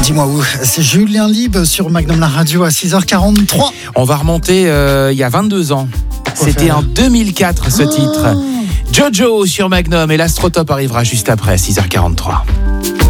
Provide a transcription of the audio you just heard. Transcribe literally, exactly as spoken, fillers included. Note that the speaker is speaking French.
Dis-moi où, c'est Julien Lieb sur Magnum la radio à six heures quarante-trois. On va remonter euh, il y a vingt-deux ans. Pourquoi C'était faire en deux mille quatre ce Oh. titre. Jojo sur Magnum et l'Astrotop arrivera juste après, six heures quarante-trois.